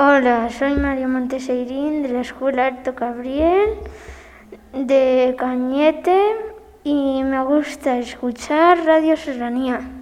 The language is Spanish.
Hola, soy Mario Monteseirín de la Escuela Alto Gabriel de Cañete y me gusta escuchar Radio Serranía.